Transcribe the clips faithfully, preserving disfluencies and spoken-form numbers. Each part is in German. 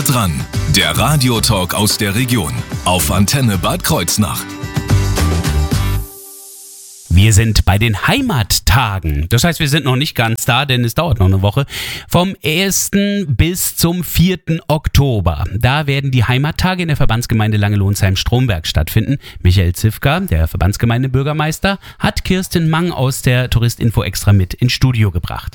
Nah dran, der Radiotalk aus der Region auf Antenne Bad Kreuznach. Wir sind bei den Heimattagen. Das heißt, wir sind noch nicht ganz da, denn es dauert noch eine Woche. Vom ersten bis zum vierten Oktober. Da werden die Heimattage in der Verbandsgemeinde Langelohnsheim-Stromberg stattfinden. Michael Zifka, der Verbandsgemeindebürgermeister, hat Kirsten Mang aus der Touristinfo extra mit ins Studio gebracht.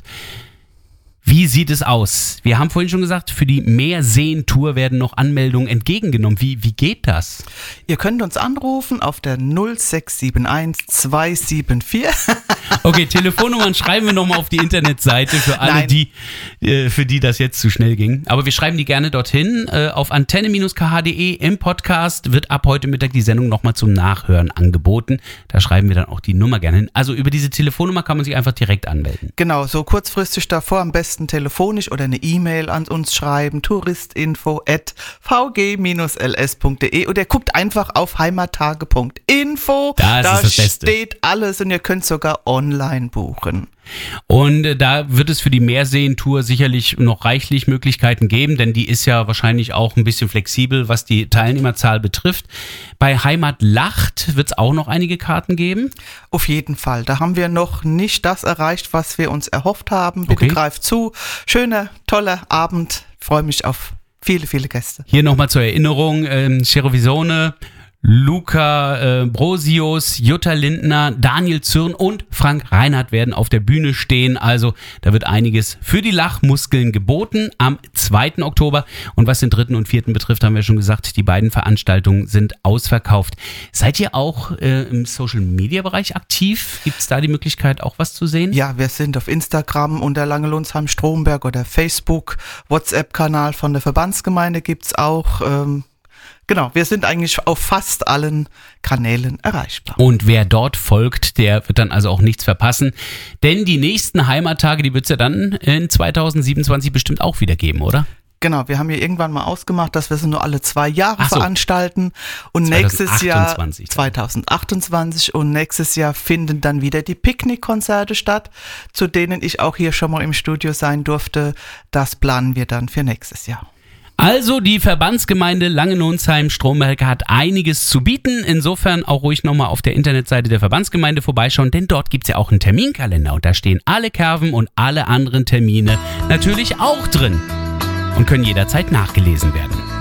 Wie sieht es aus? Wir haben vorhin schon gesagt, für die Meerseen-Tour werden noch Anmeldungen entgegengenommen. Wie, wie geht das? Ihr könnt uns anrufen auf der null sechs sieben eins zwei sieben vier. Okay, Telefonnummern schreiben wir nochmal auf die Internetseite für alle, Nein. die, äh, für die das jetzt zu schnell ging. Aber wir schreiben die gerne dorthin. Äh, auf antenne Bindestrich k h punkt d e im Podcast wird ab heute Mittag die Sendung nochmal zum Nachhören angeboten. Da schreiben wir dann auch die Nummer gerne hin. Also über diese Telefonnummer kann man sich einfach direkt anmelden. Genau, so kurzfristig davor am besten telefonisch oder eine E-Mail an uns schreiben, touristinfo at v g l s punkt d e, oder guckt einfach auf heimattage punkt info. Das da ist das Beste. Steht alles und ihr könnt sogar online buchen. Und äh, da wird es für die Meerseen-Tour sicherlich noch reichlich Möglichkeiten geben, denn die ist ja wahrscheinlich auch ein bisschen flexibel, was die Teilnehmerzahl betrifft. Bei Heimatlacht wird es auch noch einige Karten geben? Auf jeden Fall. Da haben wir noch nicht das erreicht, was wir uns erhofft haben. Bitte Okay. greift zu. Schöner, toller Abend. Ich freue mich auf viele, viele Gäste. Hier nochmal zur Erinnerung, ähm, Cherovisone, Luca äh, Brosius, Jutta Lindner, Daniel Zürn und Frank Reinhardt werden auf der Bühne stehen. Also da wird einiges für die Lachmuskeln geboten am zweiten Oktober. Und was den dritten und vierten betrifft, haben wir schon gesagt, die beiden Veranstaltungen sind ausverkauft. Seid ihr auch äh, im Social-Media-Bereich aktiv? Gibt es da die Möglichkeit, auch was zu sehen? Ja, wir sind auf Instagram unter Langelohnsheim-Stromberg oder Facebook. WhatsApp-Kanal von der Verbandsgemeinde gibt's auch. Ähm, genau, wir sind eigentlich auf fast allen Kanälen erreichbar. Und wer dort folgt, der wird dann also auch nichts verpassen. Denn die nächsten Heimattage, die wird es ja dann in zweitausendsiebenundzwanzig bestimmt auch wieder geben, oder? Genau, wir haben hier irgendwann mal ausgemacht, dass wir sie nur alle zwei Jahre Ach so. veranstalten. Und nächstes Jahr, zweitausendachtundzwanzig. zweitausendachtundzwanzig, und nächstes Jahr finden dann wieder die Picknickkonzerte statt, zu denen ich auch hier schon mal im Studio sein durfte. Das planen wir dann für nächstes Jahr. Also die Verbandsgemeinde Langelohnsheim-Stromberg hat einiges zu bieten. Insofern auch ruhig nochmal auf der Internetseite der Verbandsgemeinde vorbeischauen, denn dort gibt es ja auch einen Terminkalender und da stehen alle Kerven und alle anderen Termine natürlich auch drin und können jederzeit nachgelesen werden.